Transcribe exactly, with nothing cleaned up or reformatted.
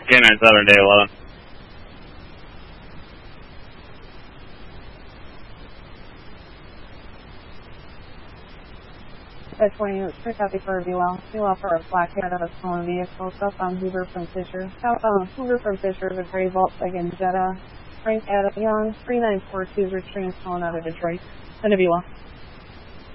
K nine seven, day eleven. At twenty, strict copy for a Buell. Buell for a black head of a stolen vehicle. Southbound Hoover from Fisher. Southbound Hoover from Fisher with gray Volkswagen Jetta. Frank Adam Young, three nine four two, returning stolen out of Detroit. Send a Buell.